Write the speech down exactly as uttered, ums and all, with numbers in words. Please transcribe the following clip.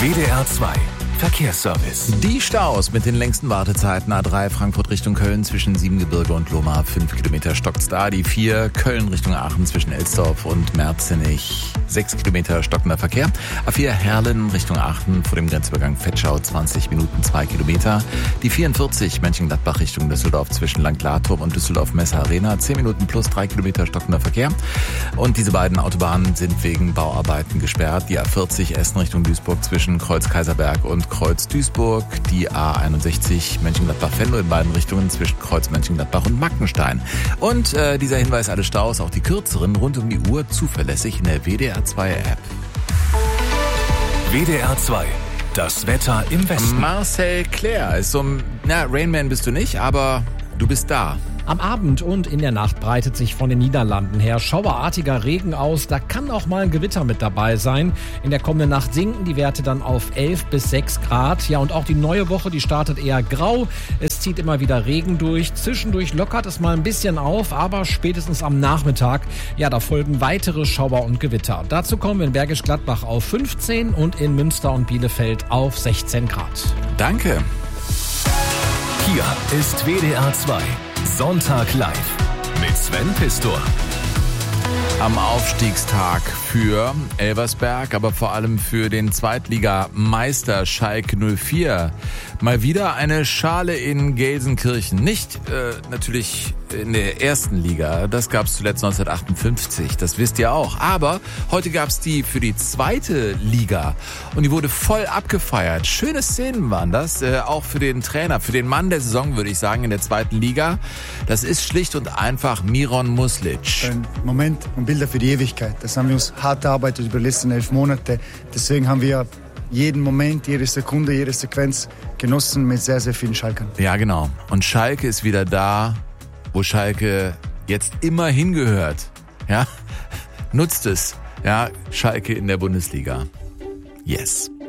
W D R zwei Verkehrsservice. Die Staus mit den längsten Wartezeiten. A drei Frankfurt Richtung Köln zwischen Siebengebirge und Lohmar. fünf Kilometer stockt's da. Die vier Köln Richtung Aachen zwischen Elsdorf und Merzenich. sechs Kilometer stockender Verkehr. A vier Herrlen Richtung Aachen vor dem Grenzübergang Vetschau. zwanzig Minuten, zwei Kilometer. Die vierundvierzig Mönchengladbach Richtung Düsseldorf zwischen Langlahturm und Düsseldorf Messe Arena. zehn Minuten plus drei Kilometer stockender Verkehr. Und diese beiden Autobahnen sind wegen Bauarbeiten gesperrt. Die A vierzig Essen Richtung Duisburg zwischen Kreuz Kaiserberg und Kreuz Duisburg, die A einundsechzig Mönchengladbach-Venlo in beiden Richtungen zwischen Kreuz Mönchengladbach und Mackenstein. Und äh, dieser Hinweis, alle Staus, auch die kürzeren, rund um die Uhr zuverlässig in der W D R zwei App. W D R zwei, das Wetter im Westen. Marcel Claire ist so ein, na, Rainman bist du nicht, aber du bist da. Am Abend und in der Nacht breitet sich von den Niederlanden her schauerartiger Regen aus. Da kann auch mal ein Gewitter mit dabei sein. In der kommenden Nacht sinken die Werte dann auf elf bis sechs Grad. Ja, und auch die neue Woche, die startet eher grau. Es zieht immer wieder Regen durch. Zwischendurch lockert es mal ein bisschen auf, aber spätestens am Nachmittag, ja, da folgen weitere Schauer und Gewitter. Dazu kommen wir in Bergisch Gladbach auf fünfzehn und in Münster und Bielefeld auf sechzehn Grad. Danke. Hier ist W D R zwei. Sonntag live mit Sven Pistor. Am Aufstiegstag für Elversberg, aber vor allem für den Zweitligameister Schalke null vier. Mal wieder eine Schale in Gelsenkirchen. Nicht äh, natürlich in der ersten Liga, das gab es zuletzt neunzehnhundertachtundfünfzig, das wisst ihr auch. Aber heute gab es die für die zweite Liga und die wurde voll abgefeiert. Schöne Szenen waren das, äh, auch für den Trainer, für den Mann der Saison, würde ich sagen, in der zweiten Liga. Das ist schlicht und einfach Miron Muslic. Ein Moment und Bilder für die Ewigkeit. Das haben wir uns hart erarbeitet über die letzten elf Monate. Deswegen haben wir jeden Moment, jede Sekunde, jede Sequenz genossen mit sehr, sehr vielen Schalkern. Ja, genau. Und Schalke ist wieder da, wo Schalke jetzt immer hingehört. Ja, nutzt es. Ja, Schalke in der Bundesliga. Yes.